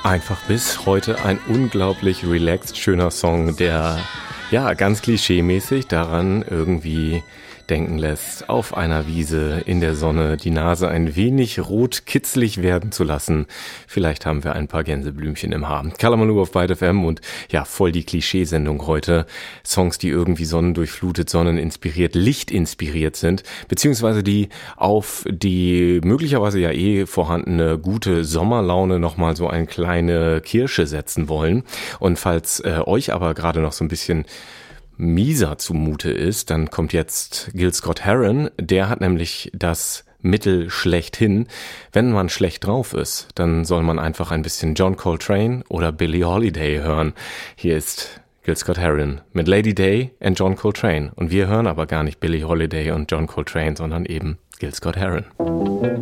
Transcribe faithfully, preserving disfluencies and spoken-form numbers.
Einfach bis heute ein unglaublich relaxed schöner Song, der ja ganz klischeemäßig daran irgendwie denken lässt, auf einer Wiese in der Sonne die Nase ein wenig rot kitzlig werden zu lassen. Vielleicht haben wir ein paar Gänseblümchen im Haar. Kalamaloo auf Byte F M und ja, voll die Klischeesendung heute. Songs, die irgendwie sonnendurchflutet, sonneninspiriert, lichtinspiriert sind, beziehungsweise die auf die möglicherweise ja eh vorhandene gute Sommerlaune nochmal so eine kleine Kirsche setzen wollen. Und falls äh, euch aber gerade noch so ein bisschen mieser zumute ist, dann kommt jetzt Gil Scott-Heron. Der hat nämlich das Mittel schlechthin. Wenn man schlecht drauf ist, dann soll man einfach ein bisschen John Coltrane oder Billie Holiday hören. Hier ist Gil Scott-Heron mit Lady Day und John Coltrane. Und wir hören aber gar nicht Billie Holiday und John Coltrane, sondern eben Gil Scott-Heron.